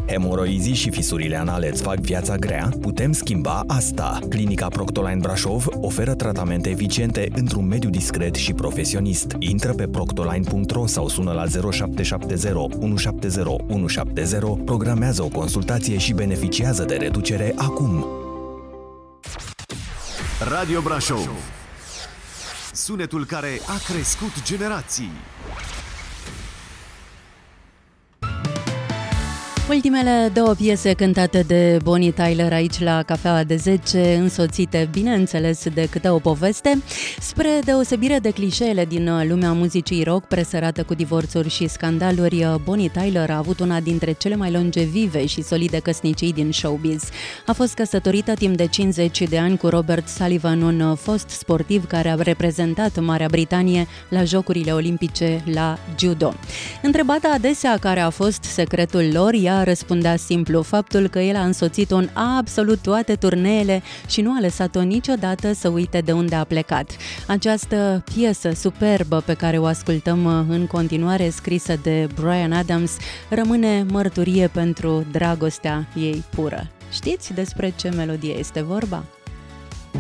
Hemoroizii și fisurile anale îți fac viața grea? Putem schimba asta. Clinica Proctoline Brașov oferă tratamente eficiente într-un mediu discret și profesionist. Intră pe proctoline.ro sau sună la 0770 170 170, programează o consultație și beneficiază de reducere acum. Radio Brașov. Sunetul care a crescut generații. Ultimele două piese cântate de Bonnie Tyler aici la Cafeaua de 10, însoțite, bineînțeles, de câte o poveste. Spre deosebire de clișeele din lumea muzicii rock, presărată cu divorțuri și scandaluri, Bonnie Tyler a avut una dintre cele mai longevive și solide căsnicii din showbiz. A fost căsătorită timp de 50 de ani cu Robert Sullivan, un fost sportiv care a reprezentat Marea Britanie la Jocurile Olimpice la judo. Întrebată adesea care a fost secretul lor, ea răspundea simplu: faptul că el a însoțit-o în absolut toate turneele și nu a lăsat-o niciodată să uite de unde a plecat. Această piesă superbă pe care o ascultăm în continuare, scrisă de Bryan Adams, rămâne mărturie pentru dragostea ei pură. Știți despre ce melodie este vorba?